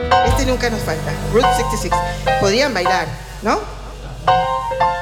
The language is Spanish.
Este nunca nos falta. Route 66. Podrían bailar, ¿no?